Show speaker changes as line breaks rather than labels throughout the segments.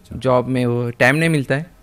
अच्छा।
जॉब में वो टाइम नहीं मिलता है।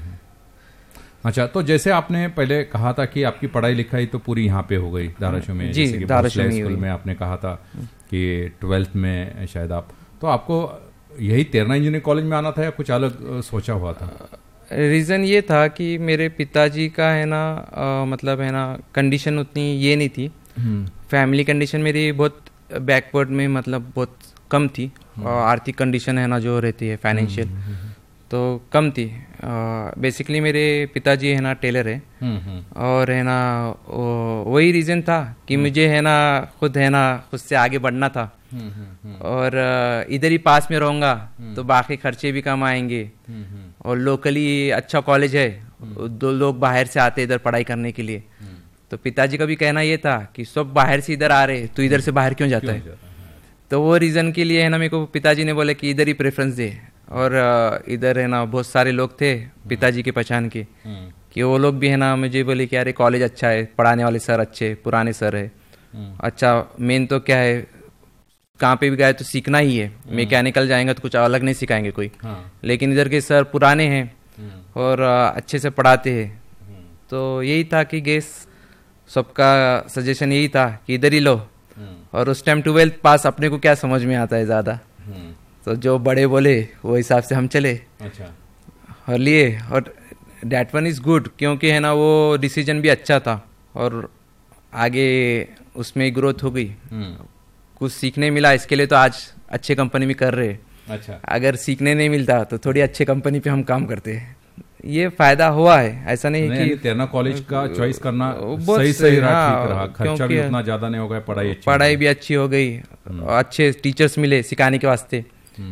अच्छा, तो जैसे आपने पहले कहा था कि आपकी पढ़ाई लिखाई तो पूरी यहाँ पे हो गई धाराशिव में,
जी,
जैसे कि
धाराशिव में
स्कूल में आपने कहा था कि 12th में शायद आप, तो आपको यही तेरना इंजीनियरिंग कॉलेज में आना था या कुछ अलग सोचा हुआ था?
रीज़न ये था कि मेरे पिताजी का है ना मतलब है ना कंडीशन उतनी ये नहीं थी, फैमिली कंडीशन मेरी बहुत बैकवर्ड में, मतलब बहुत कम थी। आर्थिक कंडीशन है ना जो रहती है फाइनेंशियल, तो कम थी। बेसिकली मेरे पिताजी है ना टेलर है, और है ना वही रीज़न था कि मुझे है ना खुद से आगे बढ़ना था। और इधर ही पास में रहूँगा तो बाकी खर्चे भी कम आएंगे, और लोकली अच्छा कॉलेज है, 2 लोग बाहर से आते इधर पढ़ाई करने के लिए। तो पिताजी का भी कहना ये था कि सब बाहर से इधर आ रहे, तो इधर से बाहर क्यों जाता है। तो वो रीज़न के लिए है ना मेरे को पिताजी ने बोला कि इधर ही प्रेफरेंस दे। और इधर है ना बहुत सारे लोग थे पिताजी के पहचान के, कि वो लोग भी है ना मुझे बोले कि अरे कॉलेज अच्छा है, पढ़ाने वाले सर अच्छे, पुराने सर है, अच्छा मेन तो क्या है, कहाँ पे भी गए तो सीखना ही है। मैकेनिकल जाएंगे तो कुछ अलग नहीं सिखाएंगे कोई, लेकिन इधर के सर पुराने हैं और अच्छे से पढ़ाते हैं। तो यही था कि गेस सबका सजेशन यही था कि इधर ही लो। और उस टाइम 12th पास अपने को क्या समझ में आता है ज़्यादा, तो जो बड़े बोले वो हिसाब से हम चले।
अच्छा।
और लिए, और डैट वन इज़ गुड, क्योंकि है ना वो डिसीजन भी अच्छा था और आगे उसमें ग्रोथ हो गई, कुछ सीखने मिला। इसके लिए तो आज अच्छे कंपनी में कर रहे।
अच्छा।
अगर सीखने नहीं मिलता तो थोड़ी अच्छे कंपनी पे हम काम करते हैं। ये फायदा हुआ है, ऐसा नहीं कि
तेरना कॉलेज का चॉइस करना सही रहा, ठीक रहा, खर्चा भी उतना ज्यादा नहीं हो गया, पढ़ाई
भी अच्छी हो गई, अच्छे टीचर्स मिले सिखाने के वास्ते,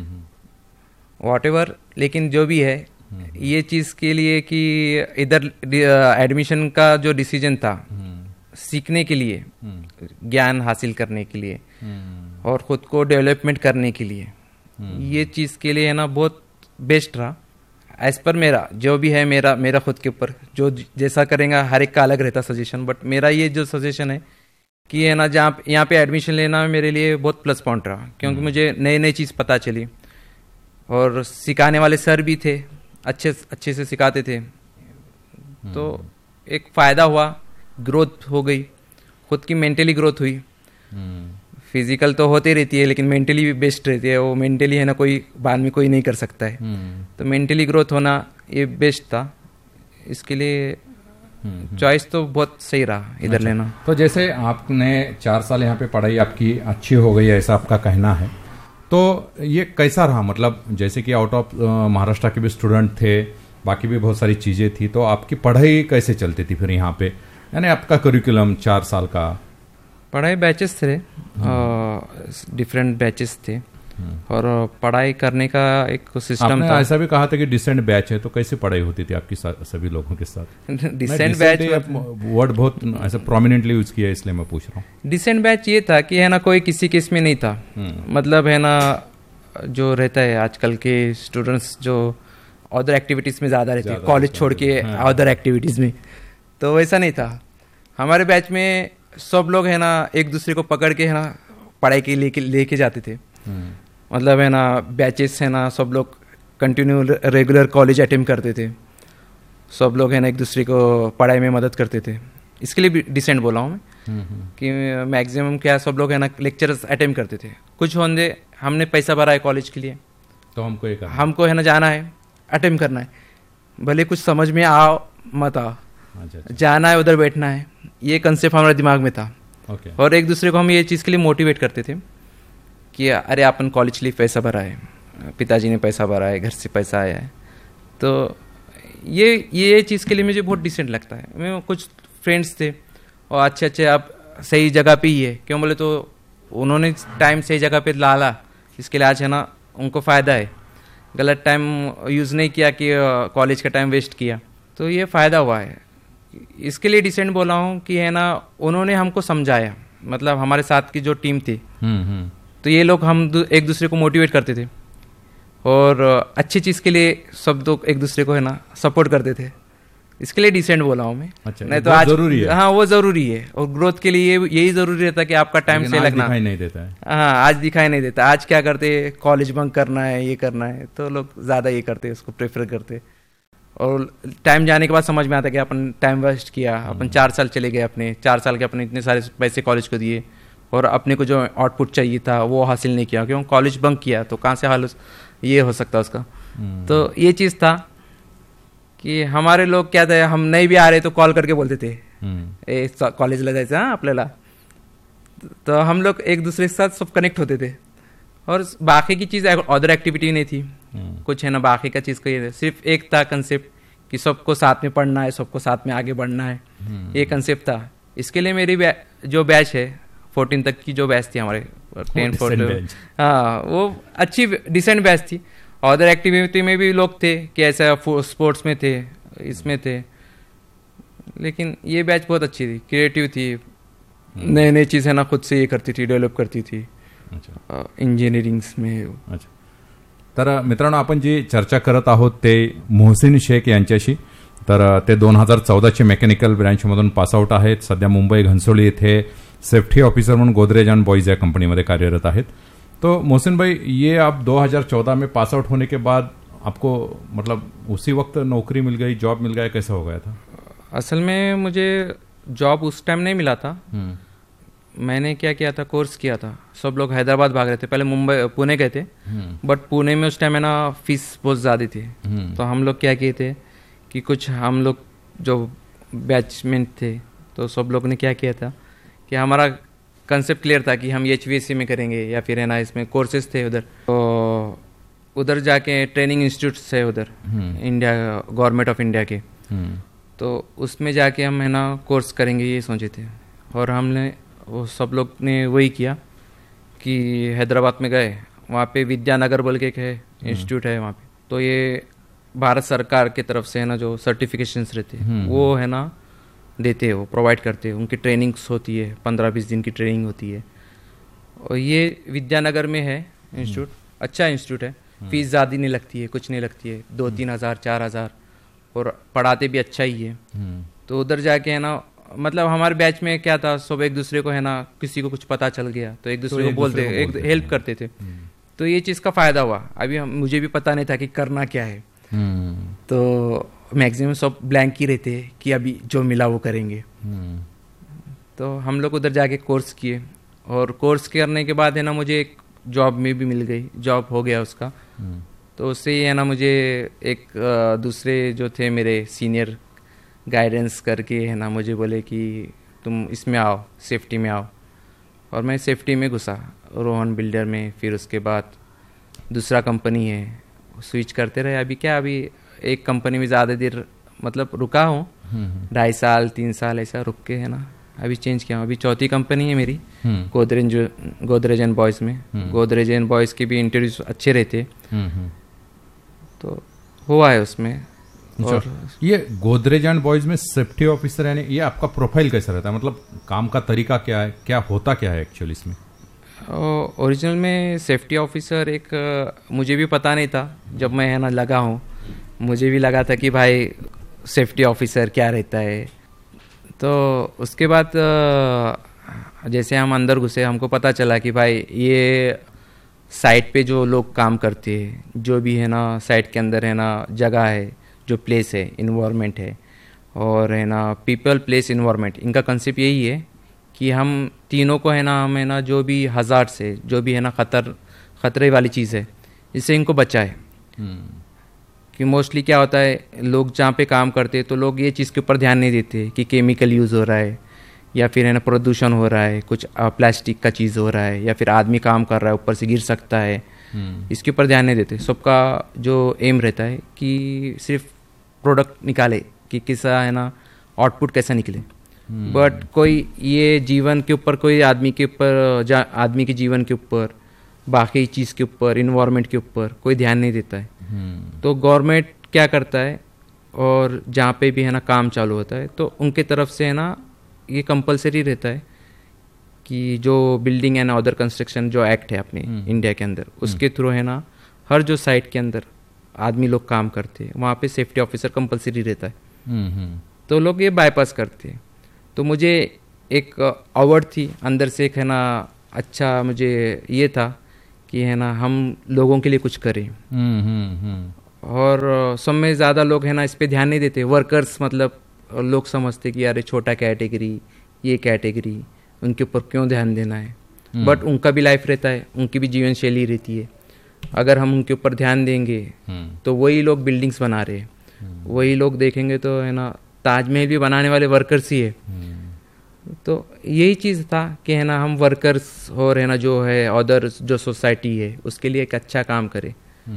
व्हाटएवर। लेकिन जो भी है, ये चीज़ के लिए कि इधर एडमिशन का जो डिसीजन था, सीखने के लिए, ज्ञान हासिल करने के लिए और ख़ुद को डेवलपमेंट करने के लिए, ये चीज़ के लिए है ना बहुत बेस्ट रहा। एज पर मेरा जो भी है, मेरा खुद के ऊपर जो जैसा करेगा, हर एक का अलग रहता सजेशन, बट मेरा ये जो सजेशन है कि है ना जहाँ यहाँ पे एडमिशन लेना मेरे लिए बहुत प्लस पॉइंट रहा, क्योंकि मुझे नई नई चीज़ पता चली और सिखाने वाले सर भी थे, अच्छे से सिखाते थे। तो एक फ़ायदा हुआ, ग्रोथ हो गई, खुद की मेंटली ग्रोथ हुई। फिजिकल तो होती रहती है, लेकिन मेंटली भी बेस्ट रहती है। वो मेंटली है ना कोई बाद में कोई नहीं कर सकता है, तो मेंटली ग्रोथ होना ये बेस्ट था। इसके लिए चॉइस तो बहुत सही रहा इधर लेना।
तो जैसे आपने 4 साल यहाँ पे पढ़ाई आपकी अच्छी हो गई, ऐसा आपका कहना है, तो ये कैसा रहा? मतलब जैसे कि आउट ऑफ महाराष्ट्र के भी स्टूडेंट थे, बाकी भी बहुत सारी चीज़ें थी, तो आपकी पढ़ाई कैसे चलती थी फिर यहाँ पे? यानी आपका करिकुलम 4 साल का
पढ़ाई बैचेस थे, डिफरेंट बैचेस थे, और पढ़ाई करने का एक सिस्टम था।
ऐसा भी कहा था कि डिसेंट बैच है, तो कैसे पढ़ाई होती थी आपकी सभी लोगों के साथ?
डिसेंट बैच
वर्ड बहुत ऐसा प्रोमिनेंटली यूज किया है, इसलिए मैं पूछ रहा हूँ।
डिसेंट बैच ये था कि है ना कोई किसी केस में नहीं था, मतलब है ना जो रहता है आजकल के स्टूडेंट्स जो अदर एक्टिविटीज़ में ज़्यादा रहते हैं, कॉलेज छोड़ के अदर एक्टिविटीज़ में, तो वैसा नहीं था। हमारे बैच में सब लोग है ना एक दूसरे को पकड़ के है ना पढ़ाई के लेके जाते थे। मतलब है ना बैचेस है ना सब लोग कंटिन्यू रेगुलर कॉलेज अटेम्प्ट करते थे, सब लोग है ना एक दूसरे को पढ़ाई में मदद करते थे। इसके लिए भी डिसेंट बोला हूँ मैं कि मैक्सिमम क्या सब लोग है ना लेक्चर्स अटेम्प्ट करते थे। कुछ होंगे हमने पैसा भरा है कॉलेज के लिए,
तो
हमको है ना जाना है, अटेम्प्ट करना है, भले कुछ समझ में आओ मत आओ, जाना है, उधर बैठना है। ये कंसेप्ट हमारे दिमाग में था। और एक दूसरे को हम ये चीज़ के लिए मोटिवेट करते थे कि अरे अपन कॉलेज के लिए पैसा भरा है, पिताजी ने पैसा भरा है, घर से पैसा आया है। तो ये चीज़ के लिए मुझे बहुत डिसेंट लगता है। मैं कुछ फ्रेंड्स थे और अच्छे आप सही जगह पे ही है, क्यों बोले तो उन्होंने टाइम सही जगह पे डाला, इसके लिए आज है ना उनको फ़ायदा है। गलत टाइम यूज़ नहीं किया कि कॉलेज का टाइम वेस्ट किया, तो ये फ़ायदा हुआ है। इसके लिए डिसेंट बोला हूँ कि है ना उन्होंने हमको समझाया, मतलब हमारे साथ की जो टीम थी, तो ये लोग हम एक दूसरे को मोटिवेट करते थे और अच्छी चीज़ के लिए सब लोग एक दूसरे को है ना सपोर्ट करते थे। इसके लिए डिसेंट बोला हूँ मैं।
अच्छा,
नहीं तो आज
जरूरी है।
हाँ वो जरूरी है, और ग्रोथ के लिए यही जरूरी रहता है कि आपका टाइम से लगना।
दिखाई नहीं देता है।
हाँ आज दिखाई नहीं देता। आज क्या करते, कॉलेज बंक करना है, ये करना है, तो लोग ज्यादा ये करते, उसको प्रेफर करते। और टाइम जाने के बाद समझ में आता है कि अपन टाइम वेस्ट किया, अपन 4 साल चले गए, अपने 4 साल के अपने इतने सारे पैसे कॉलेज को दिए, और अपने को जो आउटपुट चाहिए था वो हासिल नहीं किया, क्यों कॉलेज बंक किया, तो कहाँ से हाल ये हो सकता उसका। तो ये चीज़ था कि हमारे लोग क्या था, हम नहीं भी आ रहे तो कॉल करके बोलते थे ए कॉलेजला जायचं हां आपल्याला, तो हम लोग एक दूसरे के साथ सब कनेक्ट होते थे। और बाकी की चीज़ अदर एक्टिविटी नहीं थी कुछ, है ना, बाकी का चीज़ का ये सिर्फ एक था कंसेप्ट कि सबको साथ में पढ़ना है, सबको साथ में आगे बढ़ना है, ये कंसेप्ट था। इसके लिए मेरी जो बैच है 14 तक की जो बैच थी हमारे 10 14, हाँ वो अच्छी डिसेंट बैच थी। अदर एक्टिविटी में भी लोग थे कि ऐसा स्पोर्ट्स में थे, इसमें थे, लेकिन ये बैच बहुत अच्छी थी, क्रिएटिव थी, नए नए चीज़ है ना खुद से ये करती थी, डेव्हलप करती थी इंजिनिअरिंग्स में।
अच्छा, तर मित्रांनो आपण जी चर्चा करत आहोत ते मोहसिन शेख यांच्याशी। तर ते 2014चे मेकॅनिकल ब्रँचमधून पासआउट आहेत, सध्या मुंबई घनसोली येथे सेफ्टी ऑफिसर म्हणून गोदरेज एंड बॉयज या कंपनीमध्ये कार्यरत आहेत। तो मोहसिन भाई, ये आप 2014 में पास आउट होने के बाद आपको मतलब उसी वक्त नौकरी मिल गई, जॉब मिल गया, कैसा हो गया था?
असल में मुझे जॉब उस टाइम नहीं मिला था। मैंने क्या किया था, कोर्स किया था। सब लोग हैदराबाद भाग रहे थे, पहले मुंबई पुणे गए थे, बट पुणे में उस टाइम है ना फीस बहुत ज़्यादा थी। तो हम लोग क्या किए थे कि कुछ हम लोग जो बैचमेंट थे, तो सब लोग ने क्या किया था कि हमारा कंसेप्ट क्लियर था कि हम HVAC में करेंगे या फिर है ना इसमें कोर्सेज थे उधर, तो उधर जाके ट्रेनिंग इंस्टीट्यूट्स है उधर इंडिया गवर्नमेंट ऑफ इंडिया के, तो उसमें जाके हम है ना कोर्स करेंगे ये सोचे थे। और हमने वो सब लोग ने वही किया कि हैदराबाद में गए, वहाँ पे विद्यानगर बोल के एक है इंस्टीट्यूट है वहाँ पे, तो ये भारत सरकार की तरफ से है ना जो सर्टिफिकेशंस रहते हैं वो है ना देते हैं, वो प्रोवाइड करते हैं, उनकी ट्रेनिंग्स होती है, 15-20 दिन की ट्रेनिंग होती है। और ये विद्यानगर में है इंस्टीट्यूट, अच्छा इंस्टीट्यूट है, फीस ज़्यादा नहीं लगती है, कुछ नहीं लगती है, 2-3 हज़ार 4 हज़ार, और पढ़ाते भी अच्छा ही है। तो उधर जाके है ना, मतलब हमारे बैच में क्या था, सब एक दूसरे को है ना, किसी को कुछ पता चल गया तो एक दूसरे को बोलते, एक हेल्प करते थे। तो ये चीज़ का फ़ायदा हुआ। अभी मुझे भी पता नहीं था कि करना क्या है, तो मैक्सिमम सब ब्लैंक ही रहते हैं कि अभी जो मिला वो करेंगे। तो हम लोग उधर जाके कोर्स किए, और कोर्स करने के बाद है ना मुझे एक जॉब में भी मिल गई, जॉब हो गया उसका। तो उससे है ना मुझे एक दूसरे जो थे मेरे सीनियर गाइडेंस करके है ना मुझे बोले कि तुम इसमें आओ, सेफ्टी में आओ, और मैं सेफ्टी में घुसा रोहन बिल्डर में। फिर उसके बाद दूसरा कंपनी है, स्विच करते रहे। अभी क्या, अभी एक कंपनी में ज़्यादा देर मतलब रुका हूँ, 2.5 साल 3 साल ऐसा रुक के है ना अभी चेंज किया हूँ। अभी चौथी कंपनी है मेरी, गोदरेज एंड बॉयज़ में। गोदरेज एंड बॉयज़ के भी इंटरव्यूज अच्छे रहते, तो हुआ है उसमें। और
ये गोदरेज एंड बॉयज में सेफ्टी ऑफिसर यानी ये आपका प्रोफाइल कैसा रहता है, मतलब काम का तरीका क्या है, क्या होता क्या है एक्चुअली इसमें?
ओरिजिनल में सेफ्टी ऑफिसर एक मुझे भी पता नहीं था, जब मैं है ना लगा हूँ मुझे भी लगा था कि भाई सेफ्टी ऑफिसर क्या रहता है। तो उसके बाद जैसे हम अंदर घुसे, हमको पता चला कि भाई ये साइट पे जो लोग काम करते हैं, जो भी है ना साइट के अंदर है ना जगह है, जो प्लेस है, इन्वायरमेंट है, और है ना पीपल प्लेस इन्वायरमेंट, इनका कंसेप्ट यही है कि हम तीनों को है ना, हम है ना जो भी हज़ार से, जो भी है ना खतरे वाली चीज़ है, इससे इनको बचाए। कि मोस्टली क्या होता है, लोग जहाँ पे काम करते हैं तो लोग ये चीज़ के ऊपर ध्यान नहीं देते कि केमिकल यूज़ हो रहा है, या फिर है ना प्रदूषण हो रहा है, कुछ प्लास्टिक का चीज़ हो रहा है, या फिर आदमी काम कर रहा है ऊपर से गिर सकता है, इसके ऊपर ध्यान नहीं देते। सबका जो एम रहता है कि सिर्फ प्रोडक्ट निकाले, कि किसा है ना आउटपुट कैसा निकले, बट कोई ये जीवन के ऊपर, कोई आदमी के ऊपर, आदमी के जीवन के ऊपर, बाकी चीज़ के ऊपर, इन्वायरमेंट के ऊपर कोई ध्यान नहीं देता है। तो गवर्नमेंट क्या करता है, और जहाँ पे भी है ना काम चालू होता है तो उनके तरफ से है ना ये कंपलसरी रहता है कि जो बिल्डिंग है ना, अदर कंस्ट्रक्शन जो एक्ट है अपने इंडिया के अंदर, उसके थ्रू है ना हर जो साइट के अंदर आदमी लोग काम करते हैं वहाँ पे सेफ्टी ऑफिसर कंपलसरी रहता है। तो लोग ये बाईपास करते। तो मुझे एक अवार्ड थी अंदर से, एक है ना अच्छा मुझे ये था कि है ना हम लोगों के लिए कुछ करें। और सब में ज़्यादा लोग है ना इस पे ध्यान नहीं देते। वर्कर्स मतलब लोग समझते कि यार छोटा कैटेगरी, ये कैटेगरी, उनके ऊपर क्यों ध्यान देना है। बट उनका भी लाइफ रहता है, उनकी भी जीवन शैली रहती है। अगर हम उनके ऊपर ध्यान देंगे तो वही लोग बिल्डिंग्स बना रहे हैं, वही लोग देखेंगे तो है ना ताजमहल भी बनाने वाले वर्कर्स ही है। तो यही चीज़ था कि है ना हम वर्कर्स और है ना जो है अदर जो सोसाइटी है उसके लिए एक अच्छा काम करें।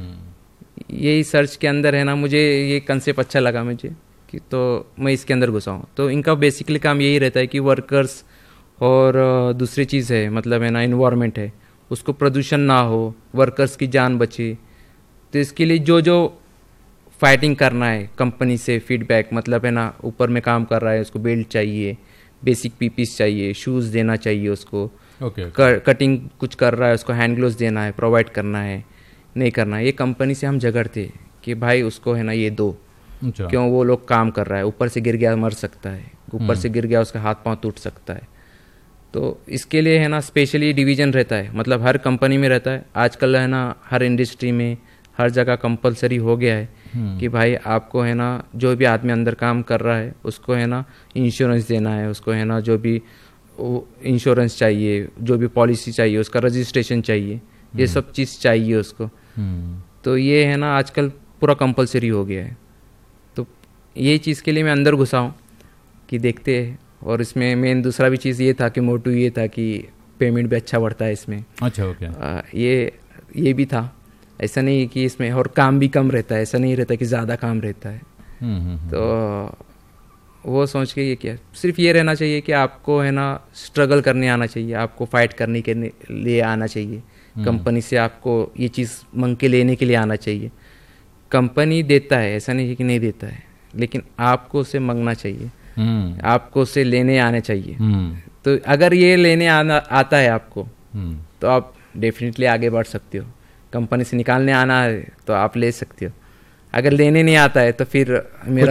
यही सर्च के अंदर है ना मुझे ये कंसेप्ट अच्छा लगा मुझे कि तो मैं इसके अंदर घुसा हूँ। तो इनका बेसिकली काम यही रहता है कि वर्कर्स और दूसरी चीज़ है मतलब है ना इन्वायरमेंट है उसको प्रदूषण ना हो, वर्कर्स की जान बचे। तो इसके लिए जो जो फाइटिंग करना है कंपनी से फीडबैक मतलब है ना ऊपर में काम कर रहा है उसको बेल्ट चाहिए, बेसिक पीपीस चाहिए, शूज़ देना चाहिए उसको। कटिंग कुछ कर रहा है उसको हैंड ग्लोव्स देना है, प्रोवाइड करना है, नहीं करना है। ये कंपनी से हम झगड़ते कि भाई उसको है ना ये दो। क्यों? वो लोग काम कर रहा है, ऊपर से गिर गया मर सकता है, ऊपर से गिर गया उसका हाथ पांव टूट सकता है। तो इसके लिए है ना स्पेशली डिवीजन रहता है, मतलब हर कंपनी में रहता है। आजकल है ना हर इंडस्ट्री में हर जगह कंपलसरी हो गया है कि भाई आपको है ना जो भी आदमी अंदर काम कर रहा है उसको है ना इंश्योरेंस देना है, उसको है ना जो भी इंश्योरेंस चाहिए, जो भी पॉलिसी चाहिए, उसका रजिस्ट्रेशन चाहिए, ये सब चीज़ चाहिए उसको। तो ये है ना आजकल पूरा कंपलसरी हो गया है। तो ये चीज़ के लिए मैं अंदर घुसा हूँ कि देखते हैं। और इसमें मेन दूसरा भी चीज़ ये था कि मोटिव ये था कि पेमेंट भी अच्छा बढ़ता है इसमें। अच्छा, ओके। ये भी था, ऐसा नहीं कि इसमें और काम भी कम रहता है, ऐसा नहीं रहता कि ज़्यादा काम रहता है। तो वो सोच के ये किया, सिर्फ ये रहना चाहिए कि आपको है ना स्ट्रगल करने आना चाहिए, आपको फाइट करने के लिए आना चाहिए। कंपनी से आपको ये चीज़ मांग के लेने के लिए आना चाहिए। कंपनी देता है, ऐसा नहीं है कि नहीं देता है, लेकिन आपको उसे मांगना चाहिए, आपको उसे लेने आना चाहिए। तो अगर ये लेने आता है आपको तो आप डेफिनेटली आगे बढ़ सकते हो। कंपनी से निकालने आना है तो आप ले सकते हो। अगर लेने नहीं आता है तो फिर मेरा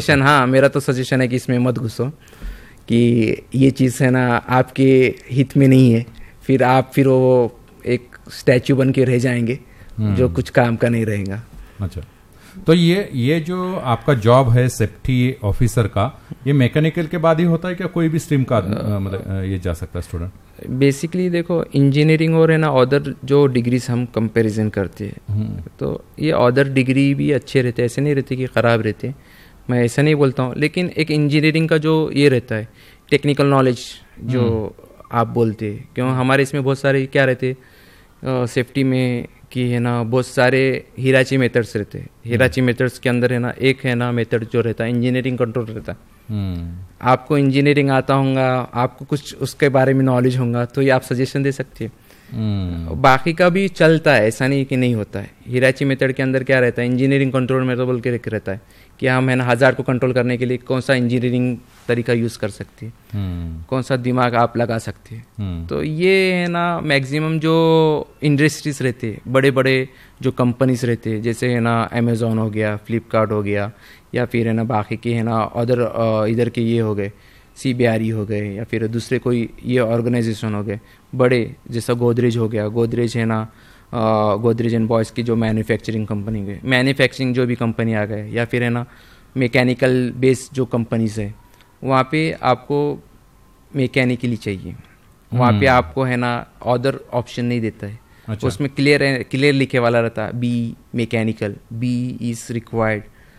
तो सजेशन है कि इसमें मत घुसो, कि ये चीज़ है ना आपके हित में नहीं है। फिर वो एक स्टैचू बन के रह जाएंगे जो कुछ काम का नहीं रहेगा।
अच्छा, तो ये जो आपका जॉब है सेफ्टी ऑफिसर का, ये मैकेनिकल के बाद ही होता है क्या? कोई भी स्ट्रीम का मतलब ये जा सकता है स्टूडेंट?
बेसिकली देखो इंजीनियरिंग और है ना अदर जो डिग्रीज हम कंपैरिजन करते हैं तो ये अदर डिग्री भी अच्छे रहते हैं, ऐसे नहीं रहते कि ख़राब रहते, मैं ऐसा नहीं बोलता हूँ। लेकिन एक इंजीनियरिंग का जो ये रहता है टेक्निकल नॉलेज जो आप बोलते हैं, क्यों हमारे इसमें बहुत सारे क्या रहते सेफ्टी में कि है ना बहुत सारे हिराची मेथड्स रहते हैं। हिराची मेथड्स के अंदर है ना एक है ना मेथड जो रहता है इंजीनियरिंग कंट्रोल रहता है। आपको इंजीनियरिंग आता होगा, आपको कुछ उसके बारे में नॉलेज होगा तो ये आप सजेशन दे सकते हैं। बाकी का भी चलता है, ऐसा नहीं कि नहीं होता है। हिराची मेथड के अंदर क्या रहता है इंजीनियरिंग कंट्रोल मेथड बोल के रहता है कि हम है ना हज़ार्ड को कंट्रोल करने के लिए कौन सा इंजीनियरिंग तरीका यूज़ कर सकते हैं, कौन सा दिमाग आप लगा सकते हैं। तो ये है ना मैक्सिमम जो इंडस्ट्रीज रहते हैं, बड़े बड़े जो कंपनीज रहते हैं, जैसे है ना अमेज़ॉन हो गया, फ्लिपकार्ट हो गया, या फिर है ना बाकी के है ना अदर इधर के ये हो गए CBRE हो गए, या फिर दूसरे कोई ये ऑर्गेनाइजेशन हो गए बड़े, जैसा गोदरेज हो गया। गोदरेज है ना गोदरेज एंड बॉयज़ की जो मैन्युफैक्चरिंग कंपनी गए, मैन्युफैक्चरिंग जो भी कंपनी आ गए, या फिर है ना मैकेनिकल बेस्ड जो कंपनीज है, वहाँ पे आपको मैकेनिकली चाहिए, वहाँ पे आपको है ना अदर ऑप्शन नहीं देता है। अच्छा। उसमें क्लियर लिखे वाला रहता है B mechanical, B is required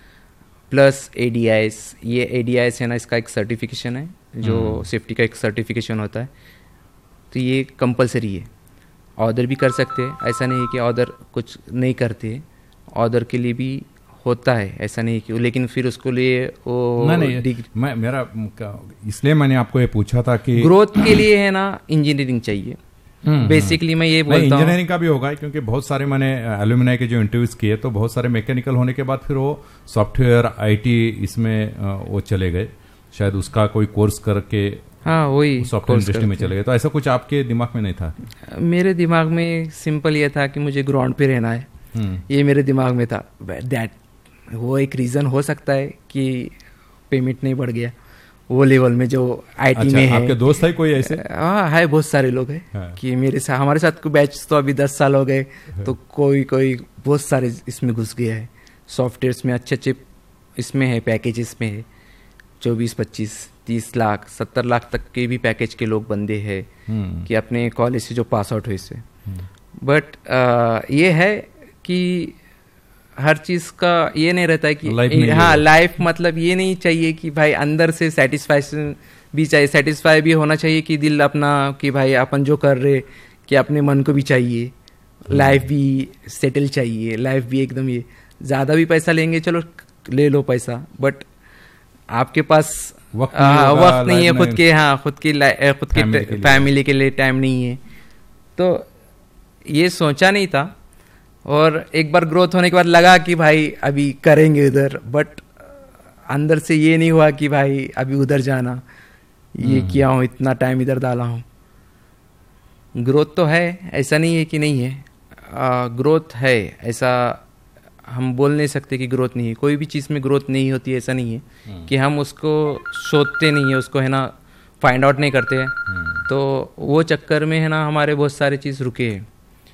plus ADIS। ये ADIS है ना इसका एक सर्टिफिकेशन है जो सेफ्टी का एक सर्टिफिकेशन होता है। तो ये कंपलसरी है, ऑर्डर भी कर सकते हैं, ऐसा नहीं है कि ऑर्डर कुछ नहीं करते, ऑर्डर के लिए भी होता है, ऐसा नहीं कि, लेकिन फिर उसको लिए वो
नहीं, मेरा इसलिए मैंने आपको ये पूछा था कि
ग्रोथ के लिए है ना इंजीनियरिंग चाहिए। बेसिकली मैं ये बोलता हूँ
इंजीनियरिंग का भी होगा, क्योंकि बहुत सारे मैंने एल्यूमिनाई के जो इंटरव्यूज किए तो बहुत सारे मैकेनिकल होने के बाद फिर वो सॉफ्टवेयर IT इसमें वो चले गए, शायद उसका कोई कोर्स करके
वही
सॉफ्टवेयर इंडस्ट्री में चले गए। तो ऐसा कुछ आपके दिमाग में नहीं था?
मेरे दिमाग में सिंपल ये था कि मुझे ग्राउंड पे रहना है, ये मेरे दिमाग में था। दैट वो एक रीज़न हो सकता है कि पेमेंट नहीं बढ़ गया वो लेवल में जो आईटी
अच्छा,
में है।
आपके दोस्त है कोई ऐसे?
हाँ है, बहुत सारे लोग हैं।
हाँ।
कि हमारे साथ को बैच तो अभी 10 साल हो गए, तो कोई बहुत सारे इसमें घुस गया है। सॉफ्टवेयर्स में अच्छे इसमें है, पैकेज इसमें है 24, 25, 30 लाख 70 लाख तक के भी पैकेज के लोग बंदे हैं कि अपने कॉलेज से जो पास आउट हुए से। बट ये है कि हर चीज़ का ये नहीं रहता है कि हाँ लाइफ मतलब ये नहीं चाहिए कि भाई अंदर से सेटिस्फैक्शन भी चाहिए, सेटिस्फाई भी होना चाहिए कि दिल अपना कि भाई अपन जो कर रहे कि अपने मन को भी चाहिए, लाइफ भी सेटल चाहिए, लाइफ भी एकदम ये ज़्यादा भी पैसा लेंगे चलो ले लो पैसा, बट आपके पास वक्त नहीं है खुद के फैमिली के लिए टाइम नहीं है। तो ये सोचा नहीं था, और एक बार ग्रोथ होने के बाद लगा कि भाई अभी करेंगे उधर, बट अंदर से ये नहीं हुआ कि भाई अभी उधर जाना, ये किया हूँ, इतना टाइम इधर डाला हूँ। ग्रोथ तो है, ऐसा नहीं है कि नहीं है, ग्रोथ है, ऐसा हम बोल नहीं सकते कि ग्रोथ नहीं है। कोई भी चीज़ में ग्रोथ नहीं होती है, ऐसा नहीं है कि हम उसको सोचते नहीं है, उसको है ना फाइंड आउट नहीं करते हैं। तो वो चक्कर में है ना हमारे बहुत सारे चीज़ रुके हैं।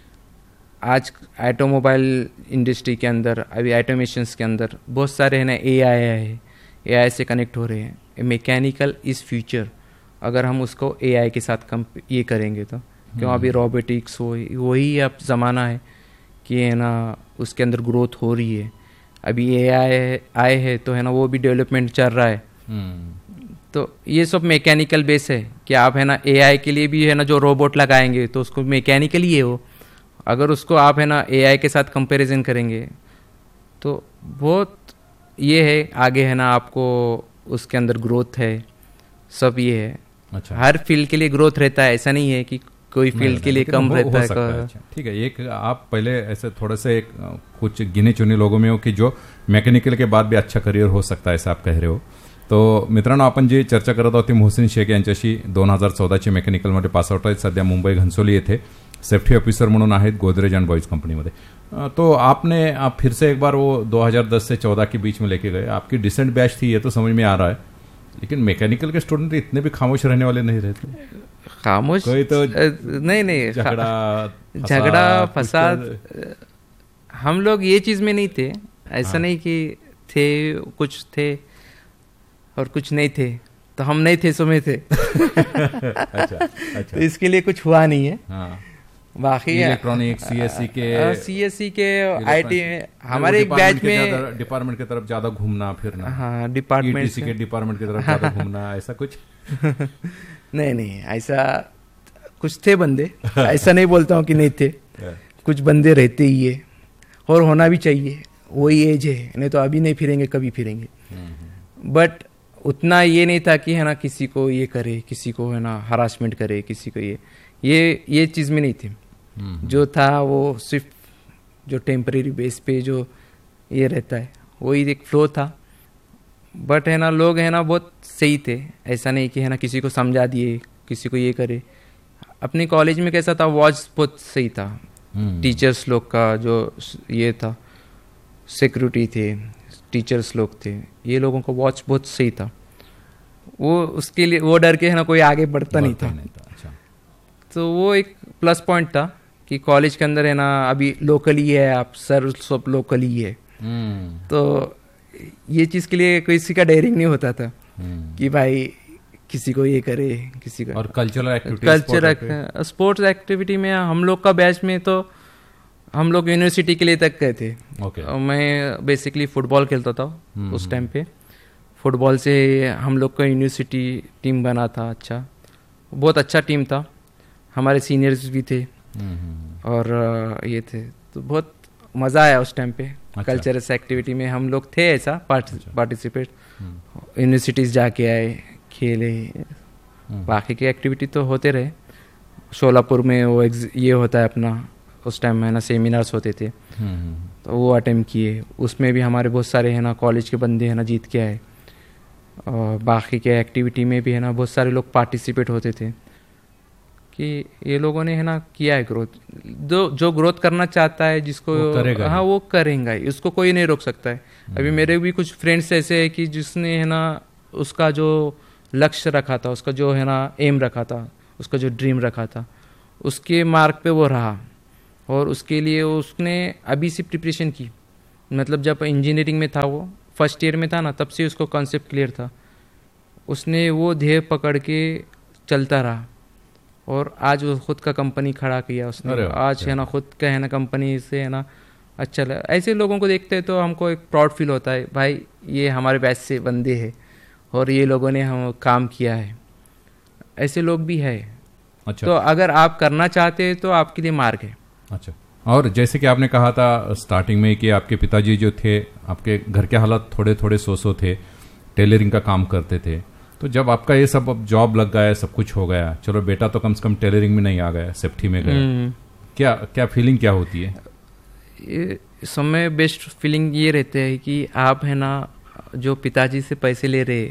आज ऑटोमोबाइल इंडस्ट्री के अंदर, अभी ऑटोमेशंस के अंदर बहुत सारे है ना एआई है, एआई से कनेक्ट हो रहे हैं। मैकेनिकल इज़ फ्यूचर, अगर हम उसको एआई के साथ ये करेंगे तो क्यों अभी रोबोटिक्स वही अब ज़माना है कि है ना उसके अंदर ग्रोथ हो रही है। अभी एआई आए है तो है ना वो भी डेवलपमेंट चल रहा है। तो ये सब मैकेनिकल बेस है कि आप है ना एआई के लिए भी है ना जो रोबोट लगाएंगे तो उसको मैकेनिकल ही है वो। अगर उसको आप है ना एआई के साथ कंपैरिजन करेंगे तो बहुत ये है आगे है ना आपको उसके अंदर ग्रोथ है, सब ये है। अच्छा। हर फील्ड के लिए ग्रोथ रहता है, ऐसा नहीं है कि कोई फील्ड के लिए कम रहता है।
ठीक है, एक आप पहले ऐसे थोड़े से कुछ गिने चुने लोगों में हो की जो मैकेनिकल के बाद भी अच्छा करिअर हो सकता है, ऐसा आप कह रहे हो। तो मित्रांनो, आपण जी चर्चा करत होती मोहसिन शेख यांच्याशी 2014 मेकॅनिकलमध्ये पास आउट आहेत, सध्या मुंबई घनसोली येथे सेफ्टी ऑफिसर म्हणून आहेत गोदरेज एंड बॉयज कंपनीमध्ये। तो आप फिर से एक बार वो 2010 से 14 के बीच में लेके गए। आपकी डिसेंट बैच थी, ये तो समझ में आ रहा है, लेकिन मैकेनिकल के स्टूडेंट इतने भी खामोश रहने वाले नहीं रहते।
खामोश
कोई तो
नहीं झगड़ा फसाद हम लोग ये चीज में नहीं थे, ऐसा नहीं कि थे, कुछ थे और कुछ नहीं थे, तो हम नहीं थे सो में थे। अच्छा। तो इसके लिए कुछ हुआ नहीं है। हाँ। बाकी
इलेक्ट्रॉनिक सीएससी के
आईटी हमारे एक बैच में
डिपार्टमेंट की तरफ ज्यादा घूमना फिरना।
हाँ, डिपार्टमेंट
के डिपार्टमेंट की तरफ ज्यादा घूमना, ऐसा कुछ
नहीं ऐसा कुछ थे बंदे। ऐसा नहीं बोलता हूँ कि नहीं थे, कुछ बंदे रहते ही है और होना भी चाहिए, वही एज है, नहीं तो अभी नहीं फिरेंगे कभी फिरेंगे। बट उतना ये नहीं था कि है ना किसी को ये करे, किसी को है ना हरासमेंट करे, किसी को ये चीज़ में नहीं थी। जो था वो सिर्फ जो टेम्परेरी बेस पे जो ये रहता है वही एक फ्लो था। बट है ना लोग है ना बहुत सही थे, ऐसा नहीं कि है ना किसी को समझा दिए, किसी को ये करे। अपने कॉलेज में कैसा था, वॉच बहुत सही था। टीचर्स लोग का जो ये था, सिक्योरिटी थे, टीचर्स लोग थे, ये लोगों का वॉच बहुत सही था। वो उसके लिए वो डर के है ना कोई आगे बढ़ता नहीं था।
अच्छा।
तो वो एक प्लस पॉइंट था कि कॉलेज के अंदर है ना अभी लोकली है, आप सर सब लोकली है। तो ये चीज़ के लिए किसी का डेयरिंग नहीं होता था कि भाई किसी को ये करे, किसी का।
और कल्चरल
स्पोर्ट्स एक्टिविटी में हम लोग का बैच में तो हम लोग यूनिवर्सिटी के लिए तक गए थे। मैं बेसिकली फुटबॉल खेलता था उस टाइम पे। फुटबॉल से हम लोग का यूनिवर्सिटी टीम बना था, अच्छा बहुत अच्छा टीम था। हमारे सीनियर्स भी थे और ये थे, तो बहुत मज़ा आया उस टाइम पे। अच्छा। कल्चरल एक्टिविटी में हम लोग थे ऐसा पार्टिसिपेट, यूनिवर्सिटीज़ जाके आए, खेले। बाकी की एक्टिविटी तो होते रहे। शोलापुर में वो ये होता है अपना, उस टाइम में है ना सेमिनार्स होते थे, तो वो अटेम्प्ट किए। उसमें भी हमारे बहुत सारे है ना कॉलेज के बंदे है ना जीत के आए। और बाकी के एक्टिविटी में भी है ना बहुत सारे लोग पार्टिसिपेट होते थे। कि ये लोगों ने है ना किया है ग्रोथ, जो ग्रोथ करना चाहता है जिसको हाँ वो करेंगे, उसको कोई नहीं रोक सकता है। अभी मेरे भी कुछ फ्रेंड्स ऐसे हैं कि जिसने है ना उसका जो लक्ष्य रखा था, उसका जो है ना एम रखा था, उसका जो ड्रीम रखा था, उसके मार्ग पे वो रहा और उसके लिए उसने अभी से प्रिपरेशन की। मतलब जब इंजीनियरिंग में था, वो फर्स्ट ईयर में था ना, तब से उसको कॉन्सेप्ट क्लियर था, उसने वो ध्येय पकड़ के चलता रहा और आज वो खुद का कंपनी खड़ा किया उसने। आज है ना खुद का है ना कंपनी से है ना अच्छा लगा। ऐसे लोगों को देखते हैं तो हमको एक प्राउड फील होता है, भाई ये हमारे बैच से बंदे हैं और ये लोगों ने हम काम किया है। ऐसे लोग भी है।
अच्छा।
तो अगर आप करना चाहते हैं तो आपके लिए मार्ग है।
अच्छा। और जैसे कि आपने कहा था स्टार्टिंग में कि आपके पिताजी जो थे, आपके घर के हालात थोड़े थोड़े सो थे, टेलरिंग का काम करते थे, तो जब आपका ये सब अब जॉब लग गया, सब कुछ हो गया, चलो बेटा तो कम से कम टेलरिंग में नहीं आ गया, सेफ्टी में गया, क्या फीलिंग क्या होती है?
इस समय बेस्ट फीलिंग ये रहते है कि आप है ना जो पिताजी से पैसे ले रहे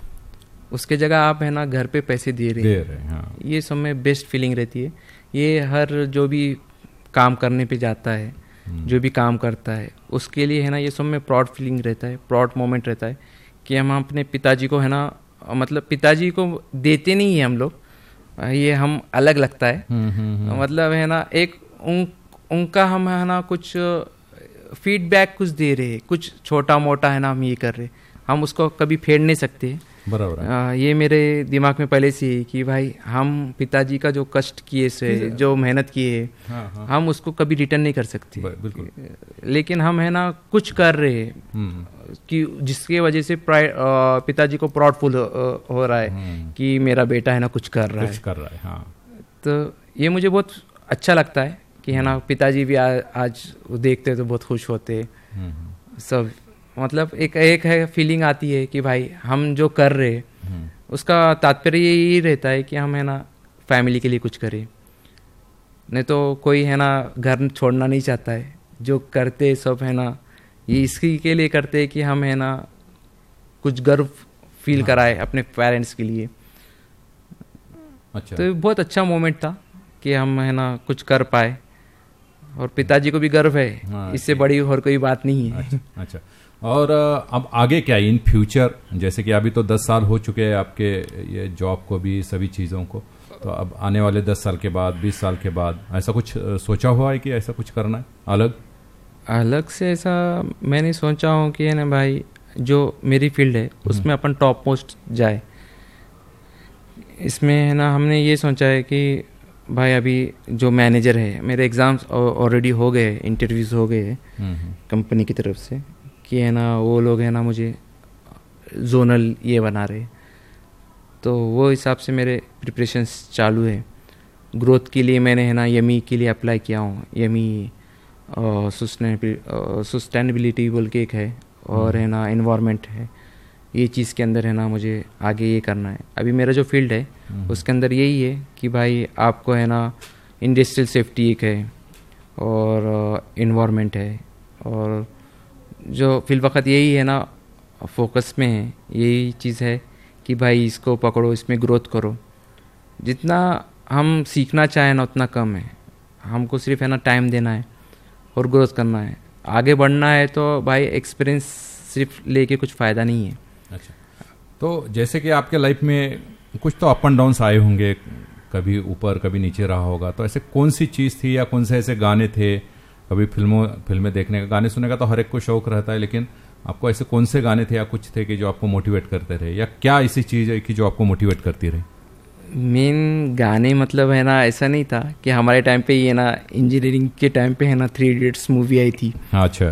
उसके जगह आप है ना घर पे पैसे दे रहे हैं। हाँ। ये समय बेस्ट फीलिंग रहती है। ये हर जो भी काम करने पे जाता है, जो भी काम करता है, उसके लिए है ना ये सब में प्राउड फीलिंग रहता है, प्राउड मोमेंट रहता है कि हम अपने पिताजी को है ना, मतलब पिताजी को देते नहीं है हम लोग, ये हम अलग लगता है। मतलब है ना एक उनका हम है ना कुछ फीडबैक कुछ दे रहे, कुछ छोटा मोटा है ना हम ये कर रहे, हम उसको कभी फेर नहीं सकते।
बराबर है।
ये मेरे दिमाग में पहले से है कि भाई हम पिताजी का जो कष्ट किए से, जो मेहनत किए, हाँ। हम उसको कभी रिटर्न नहीं कर सकते।
बिल्कुल।
लेकिन हम है ना कुछ कर रहे हैं कि जिसके वजह से पिताजी को प्राउडफुल हो रहा है कि मेरा बेटा है ना कुछ कर रहा है। हाँ। तो ये मुझे बहुत अच्छा लगता है कि है ना पिताजी भी आज देखते तो बहुत खुश होते सब। मतलब एक है फीलिंग आती है कि भाई हम जो कर रहे उसका तात्पर्य यही रहता है कि हम है ना फैमिली के लिए कुछ करें। नहीं तो कोई है ना घर छोड़ना नहीं चाहता है, जो करते सब है ना ये इसी के लिए करते हैं कि हम है ना कुछ गर्व फील कराए अपने पेरेंट्स के लिए।
अच्छा।
तो बहुत अच्छा मोमेंट था कि हम है ना कुछ कर पाए और पिताजी को भी गर्व है। हाँ, इससे बड़ी और कोई बात नहीं है।
अच्छा। और अब आगे क्या इन फ्यूचर, जैसे कि अभी तो 10 साल हो चुके हैं आपके ये जॉब को भी, सभी चीज़ों को, तो अब आने वाले 10 साल के बाद, 20 साल के बाद ऐसा कुछ सोचा हुआ है कि ऐसा कुछ करना है अलग
से? ऐसा मैंने सोचा हूँ कि है ना भाई जो मेरी फील्ड है उसमें अपन टॉप मोस्ट जाए। इसमें है ना हमने ये सोचा है कि भाई अभी जो मैनेजर है, मेरे एग्ज़ाम्स ऑलरेडी हो गए, इंटरव्यूज़ हो गए कंपनी की तरफ से कि है ना वो लोग है ना मुझे जोनल ये बना रहे। तो वो हिसाब से मेरे प्रिपरेशंस चालू है। ग्रोथ के लिए मैंने है ना यमी के लिए अप्लाई किया हूँ। यमी सस्टेनेबिलिटी बोल के एक है और है ना एनवायरनमेंट है। ये चीज़ के अंदर है ना मुझे आगे ये करना है। अभी मेरा जो फील्ड है उसके अंदर यही है कि भाई आपको है ना इंडस्ट्रियल सेफ्टी एक है और एनवायरनमेंट है, और जो फिल वक्त यही है ना फोकस में है, यही चीज़ है कि भाई इसको पकड़ो, इसमें ग्रोथ करो। जितना हम सीखना चाहें ना उतना कम है, हमको सिर्फ है ना टाइम देना है और ग्रोथ करना है। आगे बढ़ना है तो भाई एक्सपीरियंस सिर्फ लेके कुछ फ़ायदा नहीं है।
अच्छा। तो जैसे कि आपके लाइफ में कुछ तो अप एंड डाउन्स आए होंगे, कभी ऊपर कभी नीचे रहा होगा, तो ऐसे कौन सी चीज़ थी या कौन से ऐसे गाने थे? कभी फिल्में देखने का, गाने सुनने का तो हर एक को शौक रहता है, लेकिन आपको ऐसे कौन से गाने थे या कुछ थे कि जो आपको मोटिवेट करते रहे, या क्या ऐसी चीज़ है कि जो आपको मोटिवेट करती रही?
मेन गाने मतलब है ना ऐसा नहीं था कि हमारे टाइम पे ये ना इंजीनियरिंग के टाइम पे है ना 3 इडियट्स मूवी आई थी।
अच्छा।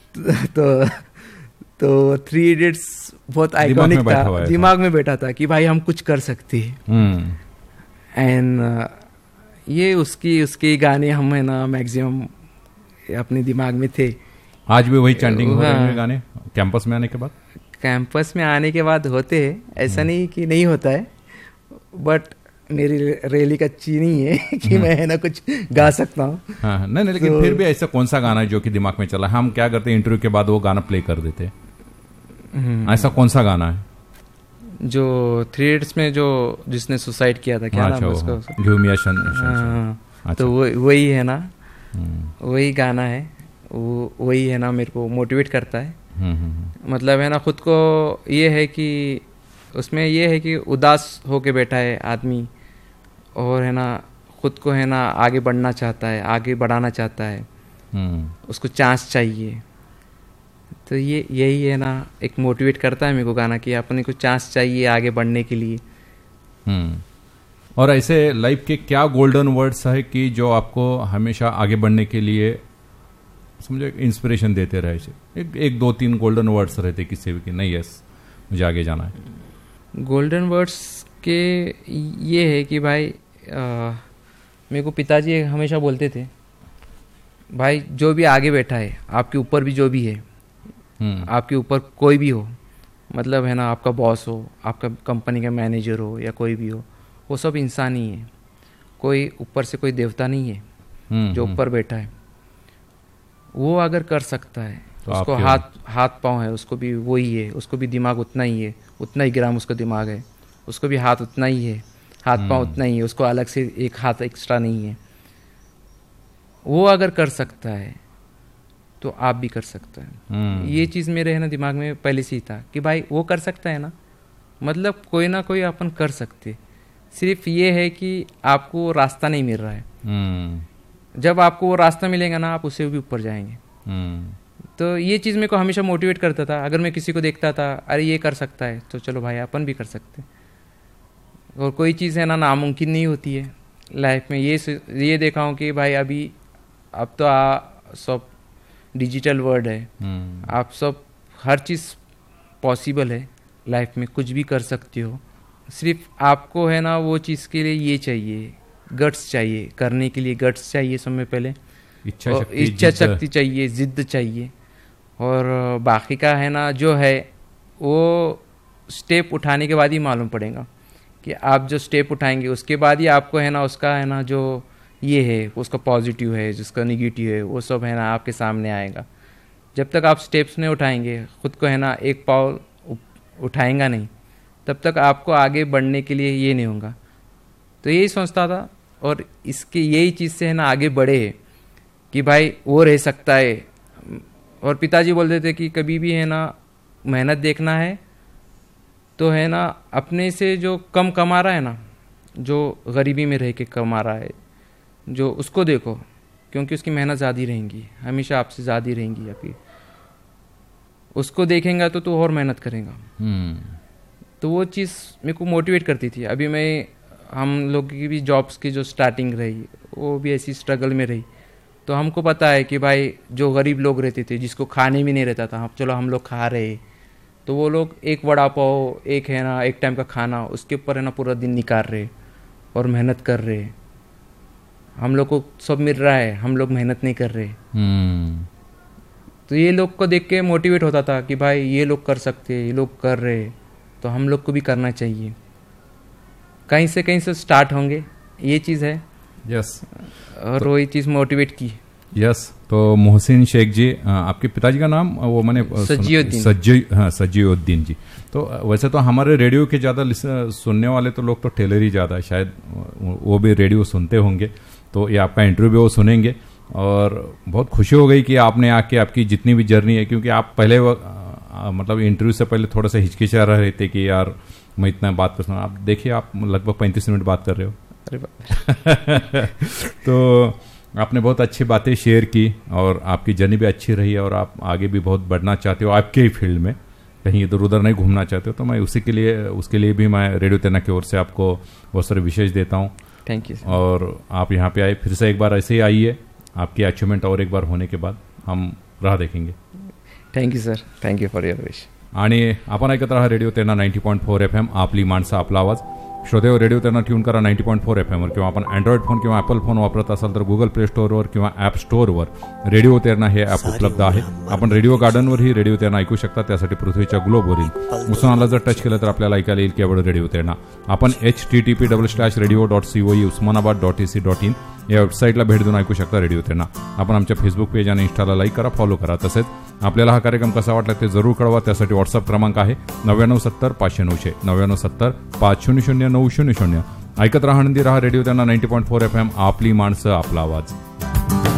तो 3 इडियट्स बहुत आइकॉनिक था, दिमाग में बैठा था कि भाई हम कुछ कर सकते हैं। एंड ये उसके गाने हम है ना मैक्सिमम अपने दिमाग में थे। आज भी वही चैंटिंग हो रहे हैं गाने कैंपस में आने के बाद? कैंपस में आने के बाद होते हैं, ऐसा नहीं कि नहीं होता है, बट मेरी रैली कच्ची नहीं है कि मैं है ना कुछ गा सकता हूँ।
हाँ, नहीं, लेकिन फिर भी ऐसा कौन सा गाना है जो कि दिमाग में चला? हम क्या करते हैं इंटरव्यू के बाद वो गाना प्ले कर देते हैं, ऐसा कौन सा गाना है?
जो 3 Idiots में जो जिसने सुसाइड किया था, क्या नाम उसका? तो वही है ना, वही गाना है, वही है ना मेरे को मोटिवेट करता है। मतलब है ना, खुद को ये है कि उसमें ये है कि उदास होके बैठा है आदमी और है ना खुद को है ना आगे बढ़ना चाहता है, आगे बढ़ाना चाहता है, उसको चांस चाहिए। तो ये यही है ना, एक मोटिवेट करता है मेरे को गाना कि अपने को चांस चाहिए आगे बढ़ने के लिए।
और ऐसे लाइफ के क्या गोल्डन वर्ड्स है कि जो आपको हमेशा आगे बढ़ने के लिए समझो इंस्पिरेशन देते रहे? एक 2-3 गोल्डन वर्ड्स रहते किसी भी कि नहीं यस मुझे आगे जाना है।
गोल्डन वर्ड्स के ये है कि भाई मेरे को पिताजी हमेशा बोलते थे, भाई जो भी आगे बैठा है, आपके ऊपर भी जो भी है, आपके ऊपर कोई भी हो, मतलब है ना आपका बॉस हो, आपका कंपनी का मैनेजर हो या कोई भी हो, वो सब इंसान ही है। कोई ऊपर से कोई देवता नहीं है जो ऊपर बैठा है। वो अगर कर सकता है तो उसको हाथ पाँव है, उसको भी वही है, उसको भी दिमाग उतना ही है, उतना ही ग्राम उसको दिमाग है, उसको भी हाथ उतना ही है, हाथ पाँव उतना ही है, उसको अलग से एक हाथ एक्स्ट्रा नहीं है। वो अगर कर सकता है तो आप भी कर सकते हैं। ये चीज़ मेरे है ना दिमाग में पहले से ही था कि भाई वो कर सकता है ना, मतलब कोई ना कोई अपन कर सकते। सिर्फ ये है कि आपको रास्ता नहीं मिल रहा है। जब आपको वो रास्ता मिलेगा ना, आप उससे भी ऊपर जाएंगे। तो ये चीज़ मेरे को हमेशा मोटिवेट करता था। अगर मैं किसी को देखता था, अरे ये कर सकता है, तो चलो भाई अपन भी कर सकते। और कोई चीज़ है ना नामुमकिन नहीं होती है लाइफ में। ये देखा हूँ कि भाई अभी अब तो सब डिजिटल वर्ल्ड है, आप सब हर चीज़ पॉसिबल है लाइफ में, कुछ भी कर सकते हो। सिर्फ आपको है ना वो चीज़ के लिए ये चाहिए, गट्स चाहिए, करने के लिए गट्स चाहिए सब में पहले, इच्छा शक्ति चाहिए, जिद्द चाहिए। और बाकी का है ना जो है वो स्टेप उठाने के बाद ही मालूम पड़ेगा कि आप जो स्टेप उठाएंगे उसके बाद ही आपको है ना उसका है ना जो ये है उसका पॉजिटिव है, जिसका निगेटिव है, वो सब है ना आपके सामने आएगा। जब तक आप स्टेप्स नहीं उठाएंगे, खुद को है ना एक पाँव उठाएंगा नहीं, तब तक आपको आगे बढ़ने के लिए ये नहीं होगा। तो यही सोचता था और इसके यही चीज़ से है ना आगे बढ़े कि भाई वो रह सकता है। और पिताजी बोलते थे कि कभी भी है ना मेहनत देखना है तो है ना अपने से जो कम कमा रहा है ना, जो गरीबी में रह के कमा रहा है, जो उसको देखो, क्योंकि उसकी मेहनत ज़्यादा ही रहेंगी, हमेशा आपसे ज़्यादा ही रहेंगी आपकी। उसको देखेंगे तो और मेहनत करेगा। तो वो चीज़ मेरे को मोटिवेट करती थी। अभी हम लोग की भी जॉब्स की जो स्टार्टिंग रही वो भी ऐसी स्ट्रगल में रही। तो हमको पता है कि भाई जो गरीब लोग रहते थे, जिसको खाने भी नहीं रहता था, चलो हम लोग खा रहे, तो वो लोग एक वड़ा पाव, एक है ना एक टाइम का खाना, उसके ऊपर है ना पूरा दिन निकाल रहे और मेहनत कर रहे। हम लोग को सब मिल रहा है, हम लोग मेहनत नहीं कर रहे। तो ये लोग को देख के मोटिवेट होता था कि भाई ये लोग कर सकते, ये लोग कर रहे, तो हम लोग को भी करना चाहिए। कहीं से स्टार्ट होंगे, ये चीज़ है।
यस।
और वही चीज़ मोटिवेट की।
यस। तो मोहसिन शेख जी, आपके पिताजी का नाम वो मैंने सज्जीउद्दीन जी। तो वैसे तो हमारे रेडियो के ज़्यादा सुनने वाले तो लोग तो टेलर ही ज़्यादा है, शायद वो भी रेडियो सुनते होंगे, तो ये आपका इंटरव्यू वो सुनेंगे। और बहुत खुशी हो गई कि आपने आके आपकी जितनी भी जर्नी है, क्योंकि आप पहले मतलब इंटरव्यू से पहले थोड़ा सा हिचकिचा रहे थे कि यार मैं इतना बात कर सकता हूँ। आप देखिए आप लगभग 35 मिनट बात कर रहे हो। अरे तो आपने बहुत अच्छी बातें शेयर की और आपकी जर्नी भी अच्छी रही है और आप आगे भी बहुत बढ़ना चाहते हो आपके ही फील्ड में, कहीं इधर उधर नहीं घूमना चाहते हो। तो मैं उसके लिए भी मैं रेडियो तेना की ओर से आपको बहुत सारे विशेष देता हूँ।
Thank you.
और आप यहाँ पे आए, फिर से एक बार ऐसे ही आइए, आपकी अचीवमेंट और एक बार होने के बाद हम राह देखेंगे।
Thank you sir, thank you for your wish.
आणि आपण ऐकत राहा रेडिओ तेना 90.4 FM, आपली माणसं आपला आवाज। श्रोतेहो, रेडिओ तेना ट्यून करा 90.4 FM वर, किंवा आपण अँड्रॉइड फोन किंवा ॲपल फोन वापरत असाल तर गुगल प्ले स्टोअरवर किंवा ॲप स्टोअरवर रेडिओ तेना हे ॲप उपलब्ध आहे। आपण रेडिओ गार्डनवरही रेडिओ तेना ऐकू शकता। त्यासाठी पृथ्वीच्या ग्लोबवरील उस्मानाला जर टच केलं तर आपल्याला ऐकायला येईल केवळ रेडिओ तेना। आपण http://radio.coe usmanabad.ac.in या वेबसाईटला भेट देऊन ऐकू शकता रेडिओ त्यांना. आपण आमच्या फेसबुक पेज आणि इंस्टाला लाईक करा, फॉलो करा. तसेच आपल्याला हा कार्यक्रम कसा वाटला ते जरूर कळवा. त्यासाठी व्हॉट्सअप क्रमांक आहे 9970 500 900 9970 500 900. ऐकत राहा, आनंदी राहा रेडिओ त्यांना 90.4 FM. आपली माणसं, आपला आवाज.